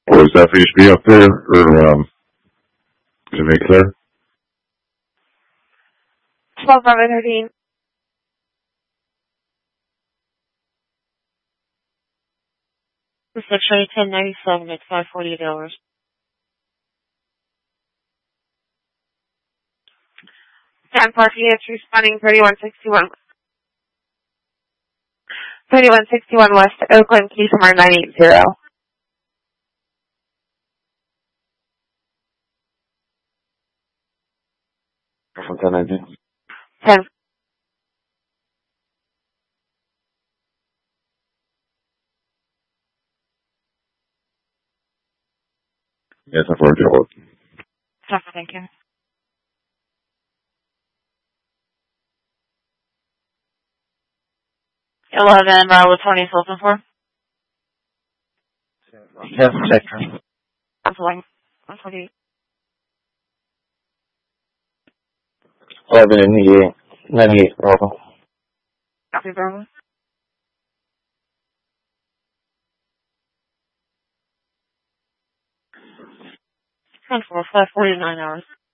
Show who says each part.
Speaker 1: Or is that for you to be up there, or is it make clear?
Speaker 2: 12-11-13. This is X-ray 1097 at 548 hours. 10 Parkey, it's responding 3161. 3161 West Oakland, Keysmar 980.
Speaker 1: From 1019?
Speaker 2: 10.
Speaker 1: Yes, I've heard you.
Speaker 2: Thank you. 11, Bravo 20, Sultan 4.
Speaker 3: Yes, second.
Speaker 2: Canceling. 148.
Speaker 3: 11 and 98, Bravo.
Speaker 2: Copy, Bravo. 10-4, 549 hours.